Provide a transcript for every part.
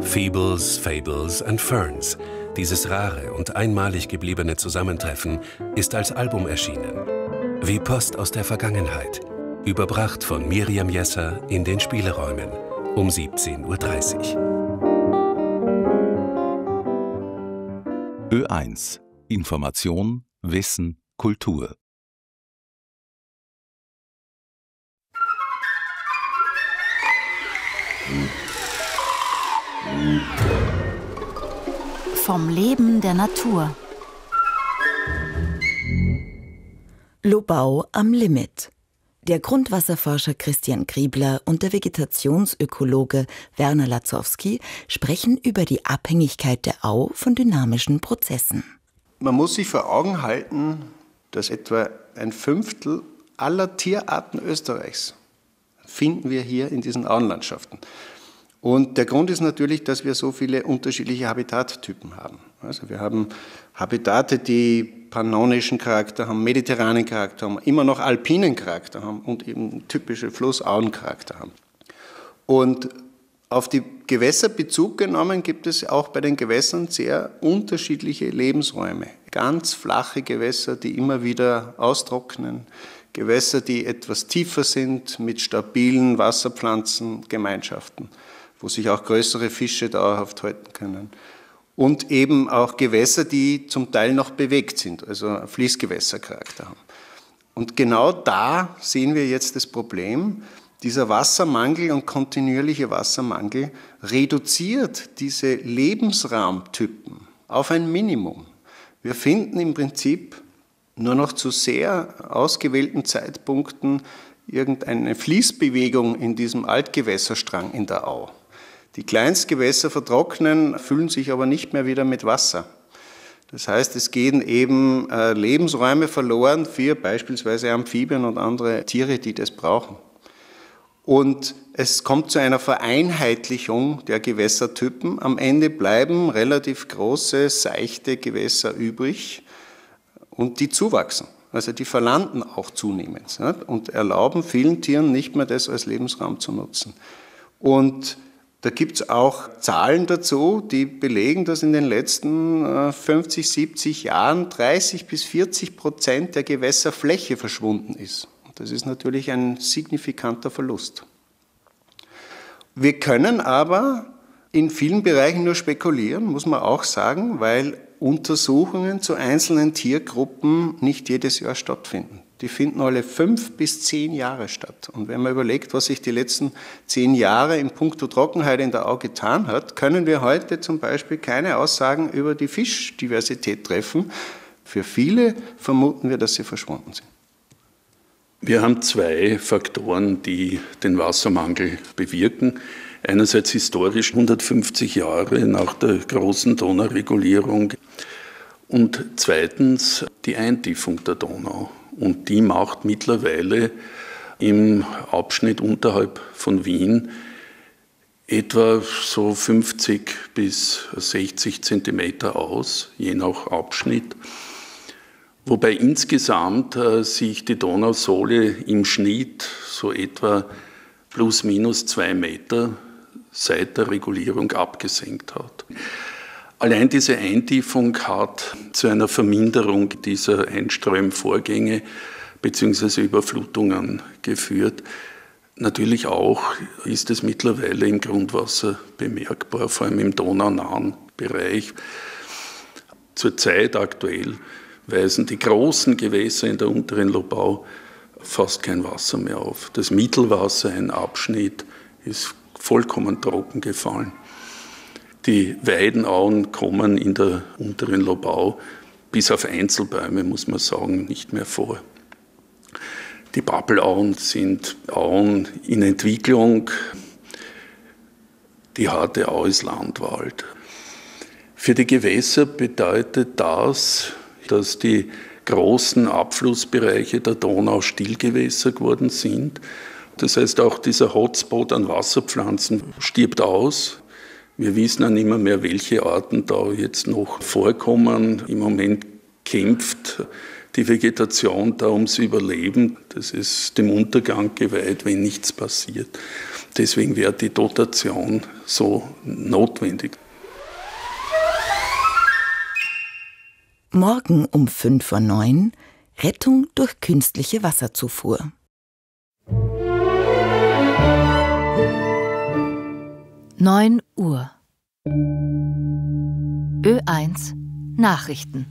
Feebles, Fables and Ferns. Dieses rare und einmalig gebliebene Zusammentreffen ist als Album erschienen. Wie Post aus der Vergangenheit. Überbracht von Miriam Jesser in den Spieleräumen um 17:30 Uhr. Ö1 Information, Wissen, Kultur. Vom Leben der Natur. Lobau am Limit. Der Grundwasserforscher Christian Griebler und der Vegetationsökologe Werner Latzowski sprechen über die Abhängigkeit der Au von dynamischen Prozessen. Man muss sich vor Augen halten, dass etwa 1/5 aller Tierarten Österreichs finden wir hier in diesen Auenlandschaften. Und der Grund ist natürlich, dass wir so viele unterschiedliche Habitattypen haben. Also wir haben Habitate, die pannonischen Charakter haben, mediterranen Charakter haben, immer noch alpinen Charakter haben und eben typische Flussauencharakter haben. Und auf die Gewässer Bezug genommen gibt es auch bei den Gewässern sehr unterschiedliche Lebensräume. Ganz flache Gewässer, die immer wieder austrocknen, Gewässer, die etwas tiefer sind, mit stabilen Wasserpflanzengemeinschaften, wo sich auch größere Fische dauerhaft halten können. Und eben auch Gewässer, die zum Teil noch bewegt sind, also Fließgewässercharakter haben. Und genau da sehen wir jetzt das Problem. Dieser Wassermangel und kontinuierliche Wassermangel reduziert diese Lebensraumtypen auf ein Minimum. Wir finden im Prinzip nur noch zu sehr ausgewählten Zeitpunkten irgendeine Fließbewegung in diesem Altgewässerstrang in der Au. Die Kleinstgewässer vertrocknen, füllen sich aber nicht mehr wieder mit Wasser. Das heißt, es gehen eben Lebensräume verloren für beispielsweise Amphibien und andere Tiere, die das brauchen. Und es kommt zu einer Vereinheitlichung der Gewässertypen. Am Ende bleiben relativ große, seichte Gewässer übrig und die zuwachsen. Also die verlanden auch zunehmend und erlauben vielen Tieren nicht mehr, das als Lebensraum zu nutzen. Und da gibt es auch Zahlen dazu, die belegen, dass in den letzten 50, 70 Jahren 30-40% der Gewässerfläche verschwunden ist. Das ist natürlich ein signifikanter Verlust. Wir können aber in vielen Bereichen nur spekulieren, muss man auch sagen, weil Untersuchungen zu einzelnen Tiergruppen nicht jedes Jahr stattfinden. Die finden alle 5 bis 10 Jahre statt. Und wenn man überlegt, was sich die letzten 10 Jahre in puncto Trockenheit in der Au getan hat, können wir heute zum Beispiel keine Aussagen über die Fischdiversität treffen. Für viele vermuten wir, dass sie verschwunden sind. Wir haben 2 Faktoren, die den Wassermangel bewirken. Einerseits historisch 150 Jahre nach der großen Donauregulierung und zweitens die Eintiefung der Donau. Und die macht mittlerweile im Abschnitt unterhalb von Wien etwa so 50 bis 60 Zentimeter aus, je nach Abschnitt. Wobei insgesamt sich die Donausohle im Schnitt so etwa plus minus 2 Meter seit der Regulierung abgesenkt hat. Allein diese Eintiefung hat zu einer Verminderung dieser Einströmvorgänge bzw. Überflutungen geführt. Natürlich auch ist es mittlerweile im Grundwasser bemerkbar, vor allem im donaunahen Bereich. Zurzeit aktuell weisen die großen Gewässer in der unteren Lobau fast kein Wasser mehr auf. Das Mittelwasser, ein Abschnitt, ist vollkommen trocken gefallen. Die Weidenauen kommen in der unteren Lobau bis auf Einzelbäume, muss man sagen, nicht mehr vor. Die Pappelauen sind Auen in Entwicklung. Die harte Au ist Landwald. Für die Gewässer bedeutet das, dass die großen Abflussbereiche der Donau Stillgewässer geworden sind. Das heißt, auch dieser Hotspot an Wasserpflanzen stirbt aus. Wir wissen auch nicht mehr, welche Arten da jetzt noch vorkommen. Im Moment kämpft die Vegetation da ums Überleben. Das ist dem Untergang geweiht, wenn nichts passiert. Deswegen wäre die Dotation so notwendig. Morgen um 8:05 Uhr Rettung durch künstliche Wasserzufuhr. Neun Uhr. Ö1 Nachrichten.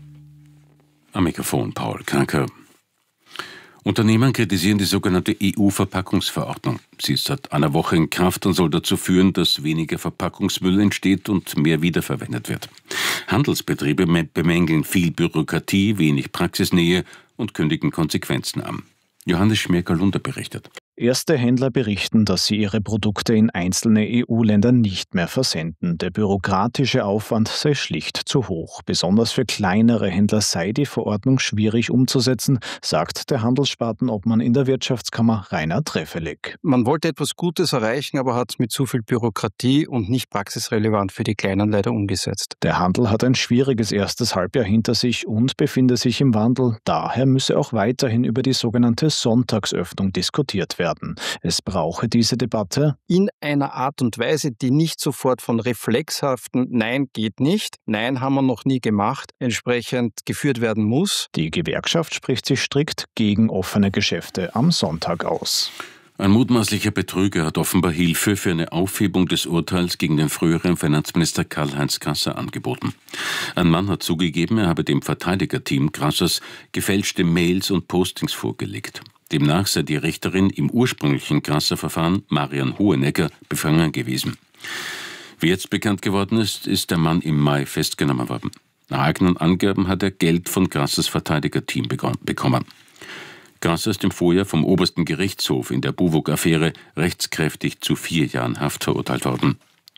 Am Mikrofon Paul Kranker. Unternehmen kritisieren die sogenannte EU-Verpackungsverordnung. Sie ist seit einer Woche in Kraft und soll dazu führen, dass weniger Verpackungsmüll entsteht und mehr wiederverwendet wird. Handelsbetriebe bemängeln viel Bürokratie, wenig Praxisnähe und kündigen Konsequenzen an. Johannes Schmerker-Lunder berichtet. Erste Händler berichten, dass sie ihre Produkte in einzelne EU-Länder nicht mehr versenden. Der bürokratische Aufwand sei schlicht zu hoch. Besonders für kleinere Händler sei die Verordnung schwierig umzusetzen, sagt der Handelsspartenobmann in der Wirtschaftskammer Rainer Treffelig. Man wollte etwas Gutes erreichen, aber hat es mit zu viel Bürokratie und nicht praxisrelevant für die Kleinen leider umgesetzt. Der Handel hat ein schwieriges erstes Halbjahr hinter sich und befinde sich im Wandel. Daher müsse auch weiterhin über die sogenannte Sonntagsöffnung diskutiert werden. Es brauche diese Debatte in einer Art und Weise, die nicht sofort von reflexhaften Nein geht nicht, Nein haben wir noch nie gemacht, entsprechend geführt werden muss. Die Gewerkschaft spricht sich strikt gegen offene Geschäfte am Sonntag aus. Ein mutmaßlicher Betrüger hat offenbar Hilfe für eine Aufhebung des Urteils gegen den früheren Finanzminister Karl-Heinz Grasser angeboten. Ein Mann hat zugegeben, er habe dem Verteidigerteam Grassers gefälschte Mails und Postings vorgelegt. Demnach sei die Richterin im ursprünglichen Grasser-Verfahren, Marian Hohenegger, befangen gewesen. Wie jetzt bekannt geworden ist, ist der Mann im Mai festgenommen worden. Nach eigenen Angaben hat er Geld von Grassers Verteidigerteam bekommen. Grasser ist im Vorjahr vom obersten Gerichtshof in der Buwog-Affäre rechtskräftig zu 4 Jahren Haft verurteilt worden.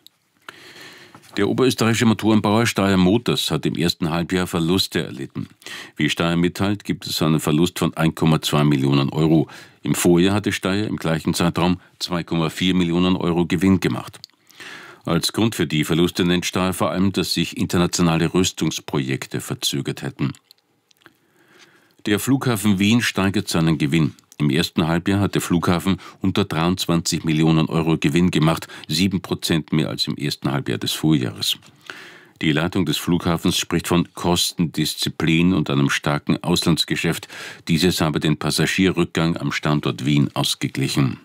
Der oberösterreichische Motorenbauer Steyr Motors hat im ersten Halbjahr Verluste erlitten. Wie Steyr mitteilt, gibt es einen Verlust von 1,2 Millionen Euro. Im Vorjahr hatte Steyr im gleichen Zeitraum 2,4 Millionen Euro Gewinn gemacht. Als Grund für die Verluste nennt Steyr vor allem, dass sich internationale Rüstungsprojekte verzögert hätten. Der Flughafen Wien steigert seinen Gewinn. Im ersten Halbjahr hat der Flughafen unter 23 Millionen Euro Gewinn gemacht, 7% mehr als im ersten Halbjahr des Vorjahres. Die Leitung des Flughafens spricht von Kostendisziplin und einem starken Auslandsgeschäft. Dieses habe den Passagierrückgang am Standort Wien ausgeglichen.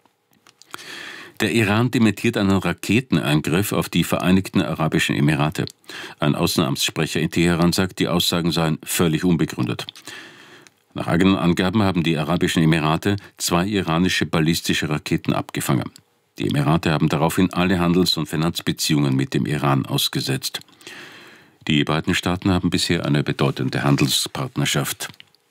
Der Iran dementiert einen Raketenangriff auf die Vereinigten Arabischen Emirate. Ein Außenamtssprecher in Teheran sagt, die Aussagen seien völlig unbegründet. Nach eigenen Angaben haben die Arabischen Emirate 2 iranische ballistische Raketen abgefangen. Die Emirate haben daraufhin alle Handels- und Finanzbeziehungen mit dem Iran ausgesetzt. Die beiden Staaten haben bisher eine bedeutende Handelspartnerschaft.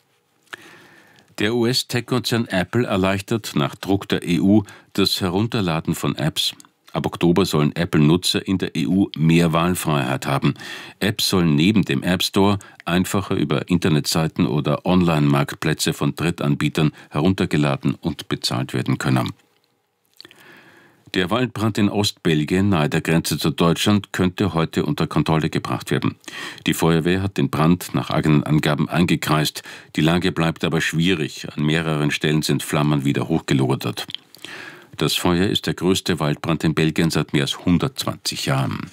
Der US-Tech-Konzern Apple erleichtert nach Druck der EU das Herunterladen von Apps. Ab Oktober sollen Apple-Nutzer in der EU mehr Wahlfreiheit haben. Apps sollen neben dem App Store einfacher über Internetseiten oder Online-Marktplätze von Drittanbietern heruntergeladen und bezahlt werden können. Der Waldbrand in Ostbelgien nahe der Grenze zu Deutschland könnte heute unter Kontrolle gebracht werden. Die Feuerwehr hat den Brand nach eigenen Angaben eingekreist. Die Lage bleibt aber schwierig. An mehreren Stellen sind Flammen wieder hochgelodert. Das Feuer ist der größte Waldbrand in Belgien seit mehr als 120 Jahren.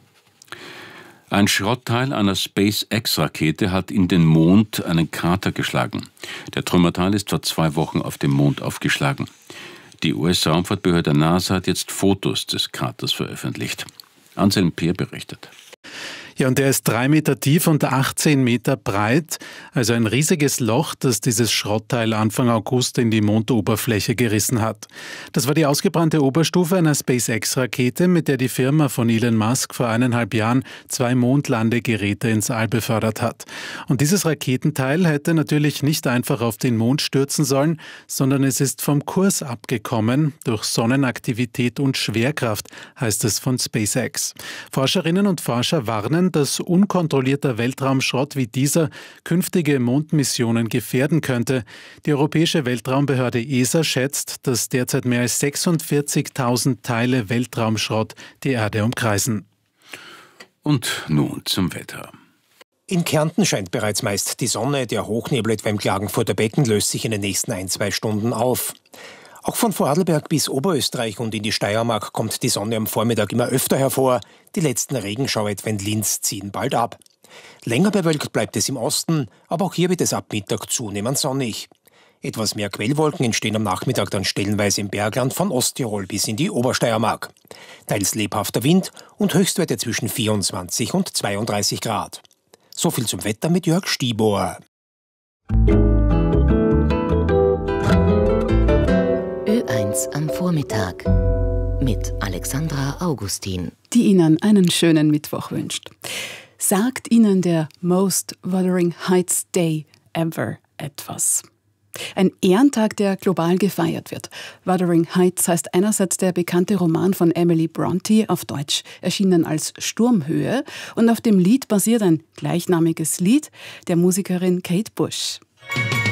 Ein Schrottteil einer SpaceX-Rakete hat in den Mond einen Krater geschlagen. Der Trümmerteil ist vor 2 Wochen auf dem Mond aufgeschlagen. Die US-Raumfahrtbehörde NASA hat jetzt Fotos des Kraters veröffentlicht. Anselm Peer berichtet. Ja, und der ist 3 Meter tief und 18 Meter breit, also ein riesiges Loch, das dieses Schrottteil Anfang August in die Mondoberfläche gerissen hat. Das war die ausgebrannte Oberstufe einer SpaceX-Rakete, mit der die Firma von Elon Musk vor 1,5 Jahren 2 Mondlandegeräte ins All befördert hat. Und dieses Raketenteil hätte natürlich nicht einfach auf den Mond stürzen sollen, sondern es ist vom Kurs abgekommen durch Sonnenaktivität und Schwerkraft, heißt es von SpaceX. Forscherinnen und Forscher warnen, dass unkontrollierter Weltraumschrott wie dieser künftige Mondmissionen gefährden könnte. Die Europäische Weltraumbehörde ESA schätzt, dass derzeit mehr als 46.000 Teile Weltraumschrott die Erde umkreisen. Und nun zum Wetter. In Kärnten scheint bereits meist die Sonne. Der Hochnebel etwa im Klagenfurter Becken löst sich in den nächsten 1-2 Stunden auf. Auch von Vorarlberg bis Oberösterreich und in die Steiermark kommt die Sonne am Vormittag immer öfter hervor. Die letzten Regenschauer etwa in Linz ziehen bald ab. Länger bewölkt bleibt es im Osten, aber auch hier wird es ab Mittag zunehmend sonnig. Etwas mehr Quellwolken entstehen am Nachmittag dann stellenweise im Bergland von Osttirol bis in die Obersteiermark. Teils lebhafter Wind und Höchstwerte zwischen 24 und 32 Grad. So viel zum Wetter mit Jörg Stiebohr. Ö1 am Vormittag mit Alexandra Augustin, die Ihnen einen schönen Mittwoch wünscht. Sagt Ihnen der Most Wuthering Heights Day ever etwas? Ein Ehrentag, der global gefeiert wird. Wuthering Heights heißt einerseits der bekannte Roman von Emily Brontë, auf Deutsch erschienen als Sturmhöhe, und auf dem Lied basiert ein gleichnamiges Lied der Musikerin Kate Bush.